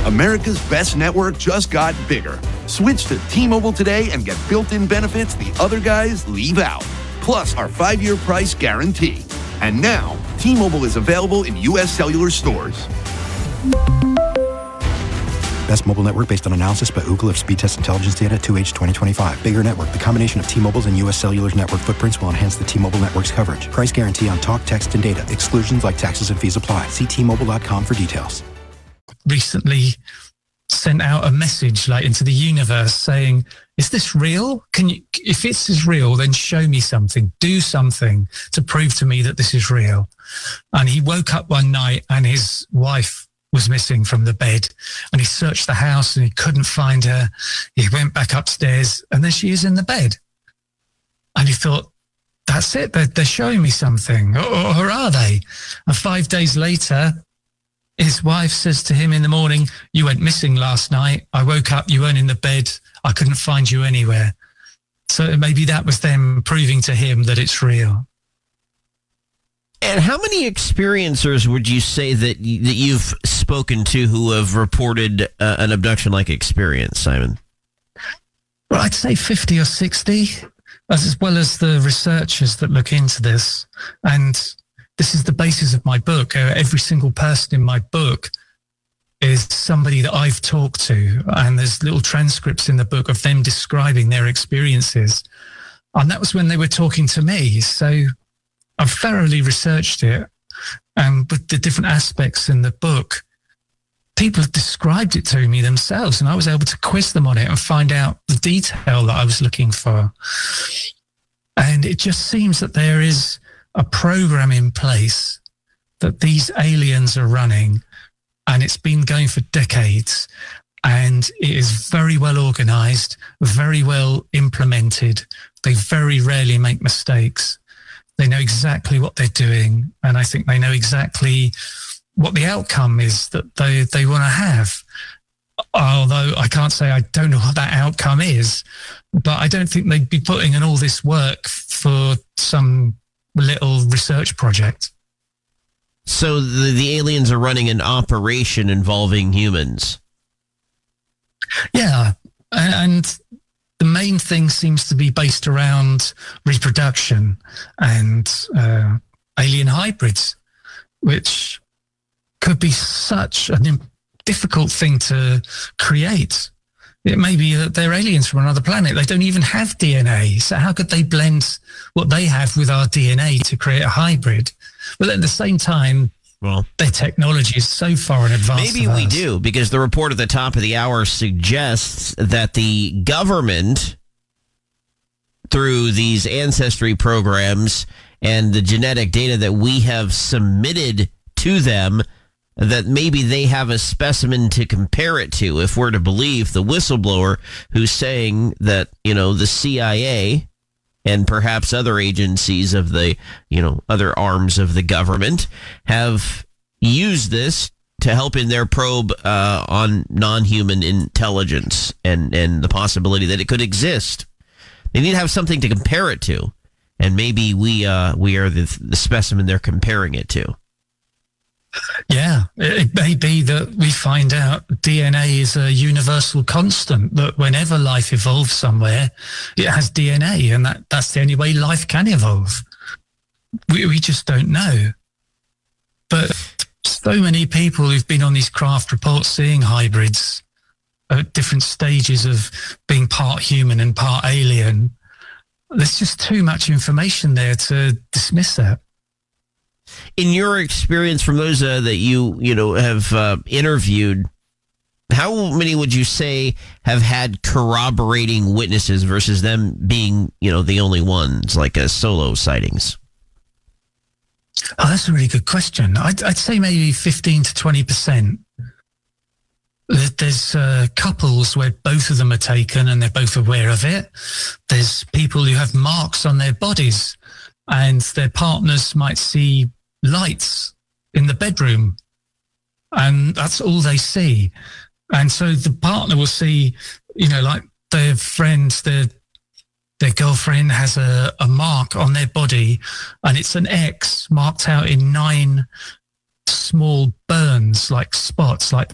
America's best network just got bigger. Switch to T-Mobile today and get built-in benefits the other guys leave out. Plus our 5-year price guarantee. And now, T-Mobile is available in U.S. cellular stores. Best mobile network based on analysis by Ookla of speed test intelligence data 2H 2025. Bigger network. The combination of T-Mobile's and U.S. Cellular's network footprints will enhance the T-Mobile network's coverage. Price guarantee on talk, text, and data. Exclusions like taxes and fees apply. See T-Mobile.com for details. Recently sent out a message like into the universe saying, is this real? If this is real, then show me something. Do something to prove to me that this is real. And he woke up one night and his wife was missing from the bed, and he searched the house and he couldn't find her. He went back upstairs and there she is in the bed. And he thought, that's it. They're showing me something, or are they? And 5 days later, his wife says to him in the morning, you went missing last night. I woke up, you weren't in the bed. I couldn't find you anywhere. So maybe that was them proving to him that it's real. And how many experiencers would you say that you've spoken to who have reported an abduction-like experience, Simon? Well, I'd say 50 or 60, as well as the researchers that look into this. And this is the basis of my book. Every single person in my book is somebody that I've talked to, and there's little transcripts in the book of them describing their experiences. And that was when they were talking to me. So I've thoroughly researched it, and with the different aspects in the book, people have described it to me themselves, and I was able to quiz them on it and find out the detail that I was looking for. And it just seems that there is a program in place that these aliens are running, and it's been going for decades, and it is very well organized, very well implemented. They very rarely make mistakes. They know exactly what they're doing, and I think they know exactly what the outcome is that they want to have. Although I can't say I don't know what that outcome is, but I don't think they'd be putting in all this work for some little research project. So the aliens are running an operation involving humans. Yeah, and the main thing seems to be based around reproduction and alien hybrids, which could be such a difficult thing to create. It may be that they're aliens from another planet. They don't even have DNA. So how could they blend what they have with our DNA to create a hybrid? But at the same time, well, their technology is so far in advance. Maybe we do, because the report at the top of the hour suggests that the government, through these ancestry programs and the genetic data that we have submitted to them, that maybe they have a specimen to compare it to, if we're to believe the whistleblower who's saying that, the CIA and perhaps other agencies of the, other arms of the government have used this to help in their probe on non-human intelligence and the possibility that it could exist. They need to have something to compare it to, and maybe we are the specimen they're comparing it to. Yeah, it may be that we find out DNA is a universal constant, that whenever life evolves somewhere, it has DNA, and that's the only way life can evolve. We just don't know. But so many people who've been on these craft reports seeing hybrids at different stages of being part human and part alien, there's just too much information there to dismiss that. In your experience, from those that you have interviewed, how many would you say have had corroborating witnesses versus them being, the only ones, like solo sightings? Oh, that's a really good question. I'd say maybe 15 to 20%. There's couples where both of them are taken and they're both aware of it. There's people who have marks on their bodies and their partners might see lights in the bedroom, and that's all they see. And so the partner will see, like their friends, their girlfriend has a mark on their body, and it's an X marked out in 9 small burns, like spots, like